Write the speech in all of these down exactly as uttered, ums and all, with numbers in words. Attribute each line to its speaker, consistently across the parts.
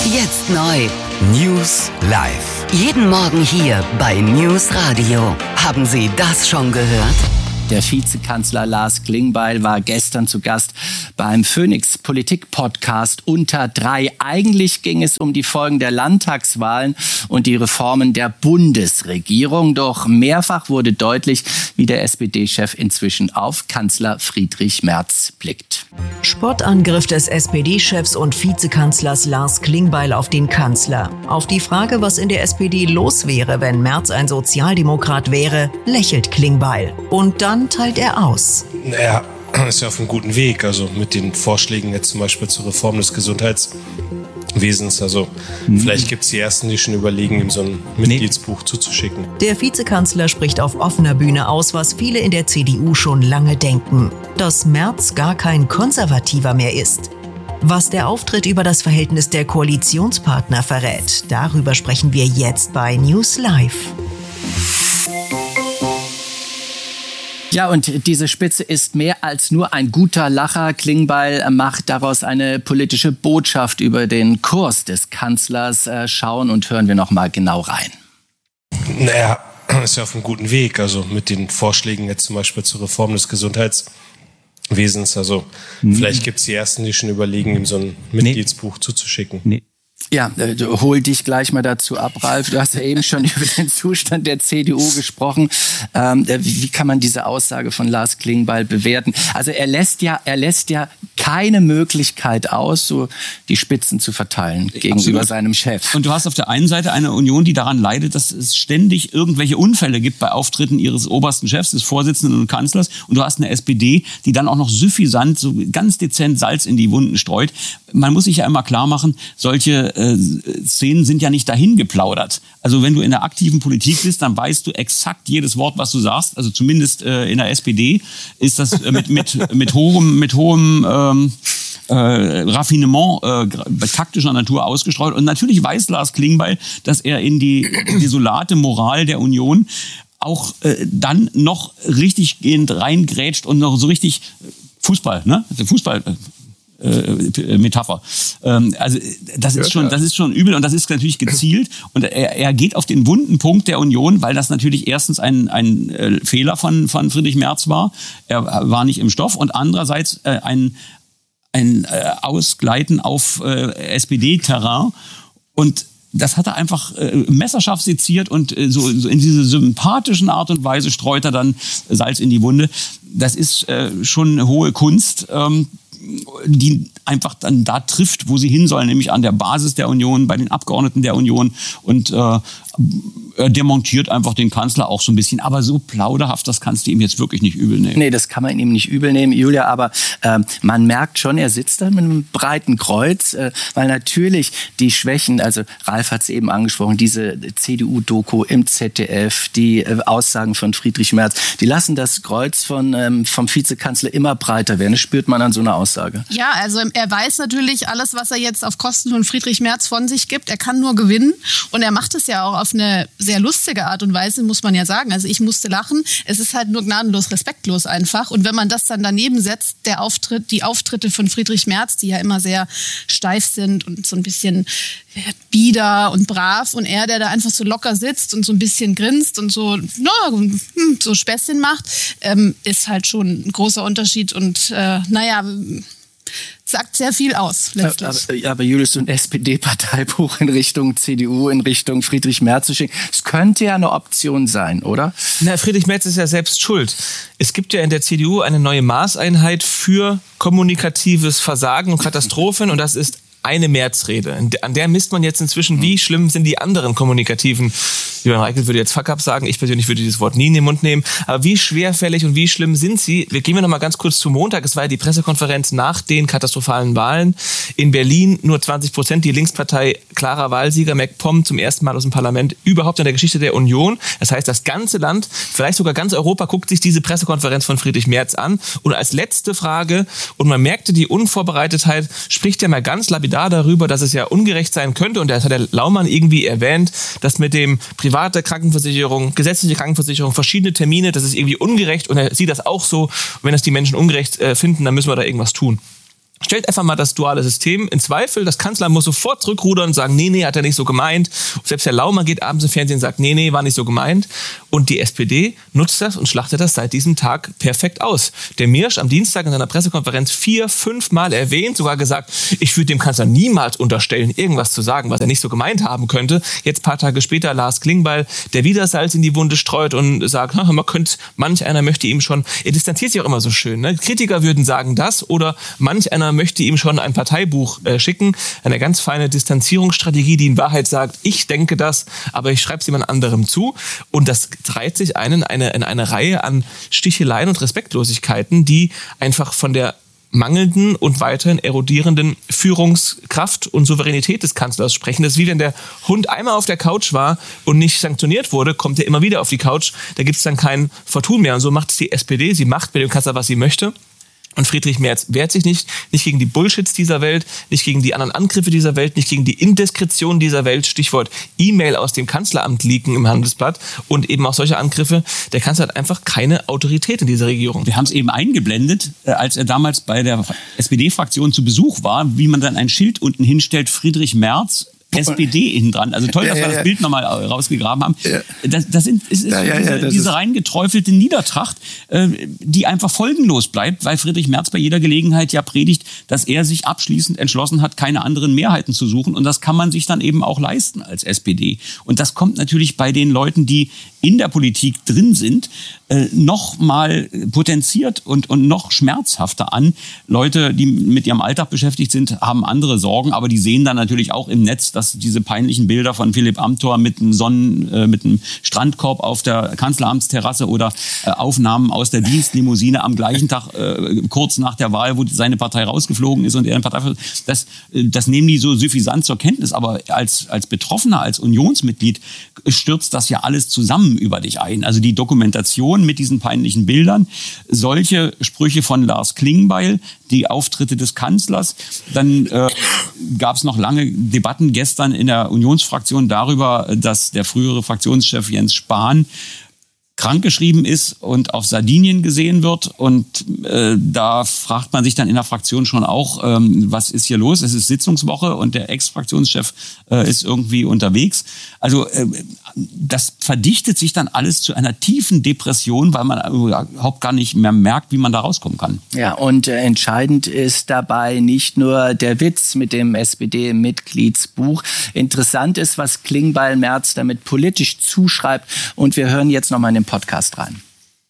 Speaker 1: Jetzt neu.
Speaker 2: News Live.
Speaker 1: Jeden Morgen hier bei News Radio. Haben Sie das schon gehört?
Speaker 3: Der Vizekanzler Lars Klingbeil war gestern zu Gast beim Phoenix Politik Podcast unter drei. Eigentlich ging es um die Folgen der Landtagswahlen und die Reformen der Bundesregierung. Doch mehrfach wurde deutlich, wie der S P D-Chef inzwischen auf Kanzler Friedrich Merz blickt.
Speaker 4: Spottangriff des S P D-Chefs und Vizekanzlers Lars Klingbeil auf den Kanzler. Auf die Frage, was in der S P D los wäre, wenn Merz ein Sozialdemokrat wäre, lächelt Klingbeil. Und dann teilt er aus.
Speaker 5: Er ist ja auf einem guten Weg, also mit den Vorschlägen jetzt zum Beispiel zur Reform des Gesundheitswesens. Also mhm. vielleicht gibt es die Ersten, die schon überlegen, ihm so ein Mitgliedsbuch zuzuschicken.
Speaker 4: Der Vizekanzler spricht auf offener Bühne aus, was viele in der C D U schon lange denken. Dass Merz gar kein Konservativer mehr ist. Was der Auftritt über das Verhältnis der Koalitionspartner verrät, darüber sprechen wir jetzt bei News Live.
Speaker 3: Ja, und diese Spitze ist mehr als nur ein guter Lacher. Klingbeil macht daraus eine politische Botschaft über den Kurs des Kanzlers. Schauen und hören wir noch mal genau rein.
Speaker 5: Er ist ja auf einem guten Weg, also mit den Vorschlägen jetzt zum Beispiel zur Reform des Gesundheitswesens. Also mhm. vielleicht gibt es die Ersten, die schon überlegen, ihm so ein Mitgliedsbuch nee. zuzuschicken. Nee.
Speaker 3: Ja, äh, hol dich gleich mal dazu ab, Ralf. Du hast ja eben schon über den Zustand der C D U gesprochen. Ähm, wie, wie kann man diese Aussage von Lars Klingbeil bewerten? Also er lässt ja, er lässt ja keine Möglichkeit aus, so die Spitzen zu verteilen gegenüber Absolut. seinem Chef.
Speaker 6: Und du hast auf der einen Seite eine Union, die daran leidet, dass es ständig irgendwelche Unfälle gibt bei Auftritten ihres obersten Chefs, des Vorsitzenden und Kanzlers. Und du hast eine S P D, die dann auch noch suffisant, so ganz dezent Salz in die Wunden streut. Man muss sich ja immer klar machen, solche äh, Szenen sind ja nicht dahin geplaudert. Also wenn du in der aktiven Politik bist, dann weißt du exakt jedes Wort, was du sagst. Also zumindest äh, in der S P D ist das äh, mit, mit, mit hohem, mit hohem ähm, äh, Raffinement äh, taktischer Natur ausgestreut. Und natürlich weiß Lars Klingbeil, dass er in die desolate Moral der Union auch äh, dann noch richtig gehend reingrätscht und noch so richtig Fußball, ne? Fußball. Äh, Metapher. Ähm, also das ist schon, das ist schon übel und das ist natürlich gezielt und er, er geht auf den wunden Punkt der Union, weil das natürlich erstens ein, ein äh, Fehler von, von Friedrich Merz war. Er war nicht im Stoff und andererseits äh, ein, ein äh, Ausgleiten auf äh, S P D-Terrain und das hat er einfach äh, messerscharf seziert und äh, so, so in diese sympathischen Art und Weise streut er dann Salz in die Wunde. Das ist äh, schon eine hohe Kunst, ähm, die einfach dann da trifft, wo sie hin sollen, nämlich an der Basis der Union, bei den Abgeordneten der Union und äh, er demontiert einfach den Kanzler auch so ein bisschen. Aber so plauderhaft, das kannst du ihm jetzt wirklich nicht übel nehmen.
Speaker 3: Nee, das kann man ihm nicht übel nehmen, Julia, aber äh, man merkt schon, er sitzt da mit einem breiten Kreuz, äh, weil natürlich die Schwächen, also Ralf hat es eben angesprochen, diese C D U-Doku im Z D F, die äh, Aussagen von Friedrich Merz, die lassen das Kreuz von, ähm, vom Vizekanzler immer breiter werden. Das spürt man an so einer Aussage.
Speaker 7: Ja, also er weiß natürlich alles, was er jetzt auf Kosten von Friedrich Merz von sich gibt. Er kann nur gewinnen und er macht es ja auch auf eine sehr lustige Art und Weise, muss man ja sagen. Also ich musste lachen. Es ist halt nur gnadenlos respektlos einfach. Und wenn man das dann daneben setzt, der Auftritt, die Auftritte von Friedrich Merz, die ja immer sehr steif sind und so ein bisschen bieder und brav und er, der da einfach so locker sitzt und so ein bisschen grinst und so, na, so Späßchen macht, ähm, ist halt schon ein großer Unterschied und äh, naja, sagt sehr viel aus, letztlich.
Speaker 3: Aber, aber Julius, so ein S P D-Parteibuch in Richtung C D U, in Richtung Friedrich Merz zu schicken, das könnte ja eine Option sein, oder?
Speaker 8: Na, Friedrich Merz ist ja selbst schuld. Es gibt ja in der C D U eine neue Maßeinheit für kommunikatives Versagen und Katastrophen und das ist eine Märzrede. An der misst man jetzt inzwischen, wie schlimm sind die anderen kommunikativen, Julian Reichelt würde jetzt Fuck-up sagen, ich persönlich würde dieses Wort nie in den Mund nehmen, aber wie schwerfällig und wie schlimm sind sie? Wir gehen wir noch mal ganz kurz zu Montag, es war ja die Pressekonferenz nach den katastrophalen Wahlen in Berlin, nur zwanzig Prozent, die Linkspartei klarer Wahlsieger, MacPom zum ersten Mal aus dem Parlament überhaupt in der Geschichte der Union. Das heißt, das ganze Land, vielleicht sogar ganz Europa, guckt sich diese Pressekonferenz von Friedrich Merz an und als letzte Frage, und man merkte die Unvorbereitetheit, spricht er mal ganz lapidar darüber, dass es ja ungerecht sein könnte und das hat der Laumann irgendwie erwähnt, dass mit dem private Krankenversicherung, gesetzliche Krankenversicherung, verschiedene Termine, das ist irgendwie ungerecht und er sieht das auch so. Und wenn das die Menschen ungerecht äh, finden, dann müssen wir da irgendwas tun. stellt einfach mal das duale System in Zweifel. Das Kanzleramt muss sofort zurückrudern und sagen, nee, nee, hat er nicht so gemeint. Selbst Herr Laumann geht abends im Fernsehen und sagt, nee, nee, war nicht so gemeint. Und die S P D nutzt das und schlachtet das seit diesem Tag perfekt aus. Der Mirsch am Dienstag in seiner Pressekonferenz vier, fünf Mal erwähnt, sogar gesagt, ich würde dem Kanzler niemals unterstellen, irgendwas zu sagen, was er nicht so gemeint haben könnte. Jetzt ein paar Tage später Lars Klingbeil, der wieder Salz in die Wunde streut und sagt, man könnte, manch einer möchte ihm schon, er distanziert sich auch immer so schön. Ne? Kritiker würden sagen das oder manch einer möchte ihm schon ein Parteibuch äh, schicken. Eine ganz feine Distanzierungsstrategie, die in Wahrheit sagt, ich denke das, aber ich schreibe es jemand anderem zu. Und das reiht sich einen eine, in eine Reihe an Sticheleien und Respektlosigkeiten, die einfach von der mangelnden und weiterhin erodierenden Führungskraft und Souveränität des Kanzlers sprechen. Das ist wie wenn der Hund einmal auf der Couch war und nicht sanktioniert wurde, kommt er immer wieder auf die Couch. Da gibt es dann kein Vertun mehr. Und so macht es die S P D. Sie macht mit dem Kanzler, was sie möchte. Und Friedrich Merz wehrt sich nicht, nicht gegen die Bullshits dieser Welt, nicht gegen die anderen Angriffe dieser Welt, nicht gegen die Indiskretion dieser Welt, Stichwort E-Mail aus dem Kanzleramt leaken im Handelsblatt und eben auch solche Angriffe. Der Kanzler hat einfach keine Autorität in dieser Regierung.
Speaker 6: Wir haben es eben eingeblendet, als er damals bei der S P D-Fraktion zu Besuch war, wie man dann ein Schild unten hinstellt, Friedrich Merz, S P D innen dran. Also toll, dass ja, ja, wir das Bild nochmal rausgegraben haben. Ja. Das, das, sind, es ist ja, ja, diese, ja, das diese ist reingeträufelte Niedertracht, äh, die einfach folgenlos bleibt, weil Friedrich Merz bei jeder Gelegenheit ja predigt, dass er sich abschließend entschlossen hat, keine anderen Mehrheiten zu suchen. Und das kann man sich dann eben auch leisten als S P D. Und das kommt natürlich bei den Leuten, die in der Politik drin sind, äh, noch mal potenziert und, und noch schmerzhafter an. Leute, die mit ihrem Alltag beschäftigt sind, haben andere Sorgen, aber die sehen dann natürlich auch im Netz, dass diese peinlichen Bilder von Philipp Amthor mit einem Sonnen, äh, mit einem Strandkorb auf der Kanzleramtsterrasse oder äh, Aufnahmen aus der Dienstlimousine am gleichen Tag, äh, kurz nach der Wahl, wo seine Partei rausgeflogen ist und er in Partei, das, äh, das nehmen die so suffisant zur Kenntnis, aber als, als Betroffener, als Unionsmitglied stürzt das ja alles zusammen über dich ein. Also die Dokumentation mit diesen peinlichen Bildern, solche Sprüche von Lars Klingbeil, die Auftritte des Kanzlers, dann äh, gab es noch lange Debatten gestern in der Unionsfraktion darüber, dass der frühere Fraktionschef Jens Spahn krankgeschrieben ist und auf Sardinien gesehen wird. Und äh, da fragt man sich dann in der Fraktion schon auch, ähm, was ist hier los? Es ist Sitzungswoche und der Ex-Fraktionschef äh, ist irgendwie unterwegs. Also äh, das verdichtet sich dann alles zu einer tiefen Depression, weil man überhaupt gar nicht mehr merkt, wie man da rauskommen kann.
Speaker 3: Ja, und äh, entscheidend ist dabei nicht nur der Witz mit dem S P D-Mitgliedsbuch. Interessant ist, was Klingbeil Merz damit politisch zuschreibt. Und wir hören jetzt nochmal in den Podcast rein.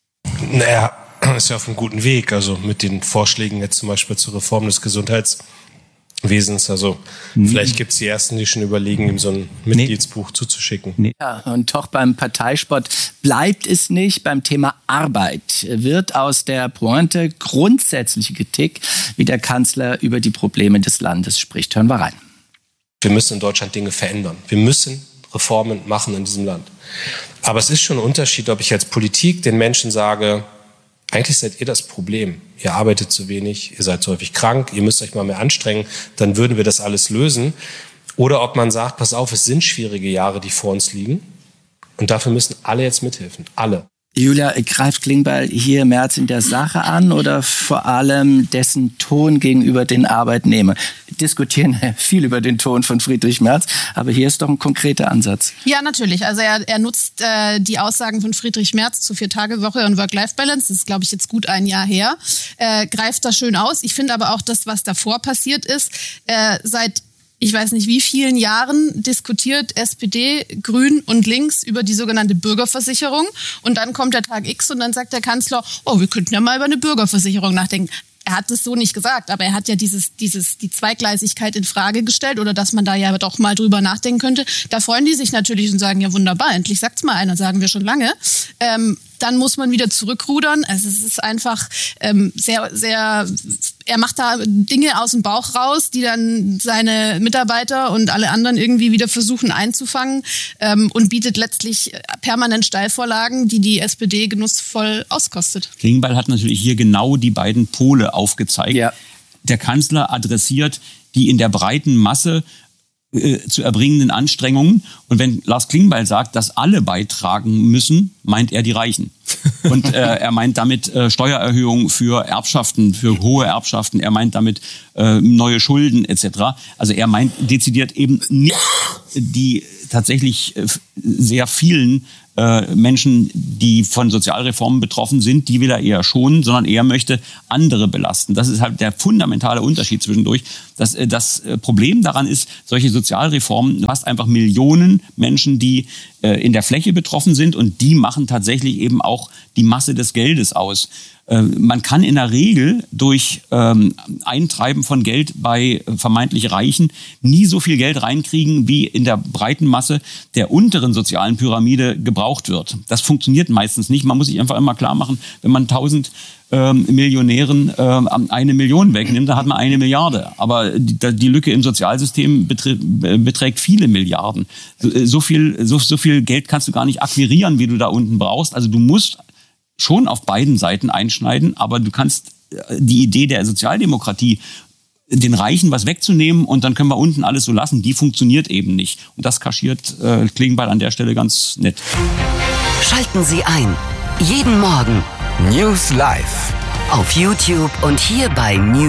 Speaker 5: Naja, ist ja auf einem guten Weg. Also mit den Vorschlägen jetzt zum Beispiel zur Reform des Gesundheitswesens. Also mhm. vielleicht gibt es die Ersten, die schon überlegen, ihm so ein Mitgliedsbuch nee. zuzuschicken.
Speaker 3: Nee. Ja, und doch beim Parteisport bleibt es nicht. Beim Thema Arbeit wird aus der Pointe grundsätzliche Kritik, wie der Kanzler über die Probleme des Landes spricht. Hören wir rein.
Speaker 5: Wir müssen in Deutschland Dinge verändern. Wir müssen Reformen machen in diesem Land. Aber es ist schon ein Unterschied, ob ich als Politik den Menschen sage, eigentlich seid ihr das Problem. Ihr arbeitet zu wenig, ihr seid zu häufig krank, ihr müsst euch mal mehr anstrengen, dann würden wir das alles lösen. Oder ob man sagt, pass auf, es sind schwierige Jahre, die vor uns liegen. Und dafür müssen alle jetzt mithelfen. Alle.
Speaker 3: Julia, greift Klingbeil hier Merz in der Sache an oder vor allem dessen Ton gegenüber den Arbeitnehmern? Wir diskutieren viel über den Ton von Friedrich Merz, aber hier ist doch ein konkreter Ansatz.
Speaker 7: Ja, natürlich. Also er, er nutzt äh, die Aussagen von Friedrich Merz zur Vier-Tage-Woche und Work-Life-Balance, das ist, glaube ich, jetzt gut ein Jahr her, äh, greift das schön aus. Ich finde aber auch das, was davor passiert ist, äh, seit ich weiß nicht wie vielen Jahren diskutiert S P D, Grün und Links über die sogenannte Bürgerversicherung. Und dann kommt der Tag X und dann sagt der Kanzler, oh, wir könnten ja mal über eine Bürgerversicherung nachdenken. Er hat es so nicht gesagt, aber er hat ja dieses, dieses, die Zweigleisigkeit in Frage gestellt oder dass man da ja doch mal drüber nachdenken könnte. Da freuen die sich natürlich und sagen, ja wunderbar, endlich sagt's mal einer, sagen wir schon lange. Ähm, dann muss man wieder zurückrudern. Also es ist einfach ähm, sehr, sehr, er macht da Dinge aus dem Bauch raus, die dann seine Mitarbeiter und alle anderen irgendwie wieder versuchen einzufangen ähm, und bietet letztlich permanent Steilvorlagen, die die S P D genussvoll auskostet.
Speaker 6: Klingbeil hat natürlich hier genau die beiden Pole aufgezeigt.
Speaker 3: Ja.
Speaker 6: Der Kanzler adressiert die in der breiten Masse äh, zu erbringenden Anstrengungen. Und wenn Lars Klingbeil sagt, dass alle beitragen müssen, meint er die Reichen. Und äh, er meint damit äh, Steuererhöhungen für Erbschaften, für hohe Erbschaften. Er meint damit äh, neue Schulden et cetera. Also er meint dezidiert eben nicht die tatsächlich äh, sehr vielen äh, Menschen, die von Sozialreformen betroffen sind, die will er eher schonen, sondern er möchte andere belasten. Das ist halt der fundamentale Unterschied zwischendurch. Das, äh, das Problem daran ist, solche Sozialreformen, du hast einfach Millionen Menschen, die äh, in der Fläche betroffen sind und die machen tatsächlich eben auch die Masse des Geldes aus. Äh, man kann in der Regel durch ähm, Eintreiben von Geld bei vermeintlich Reichen nie so viel Geld reinkriegen, wie in der breiten Masse der unteren sozialen Pyramide gebraucht wird. Das funktioniert meistens nicht. Man muss sich einfach immer klar machen, wenn man tausend ähm, Millionären ähm, eine Million wegnimmt, dann hat man eine Milliarde. Aber die, die Lücke im Sozialsystem beträgt viele Milliarden. So, so viel, so, so viel Geld kannst du gar nicht akquirieren, wie du da unten brauchst. Also du musst schon auf beiden Seiten einschneiden, aber du kannst die Idee der Sozialdemokratie, den Reichen was wegzunehmen und dann können wir unten alles so lassen, die funktioniert eben nicht. Und das kaschiert äh, Klingbeil an der Stelle ganz nett.
Speaker 1: Schalten Sie ein. Jeden Morgen
Speaker 2: News Live.
Speaker 1: auf YouTube und hier bei News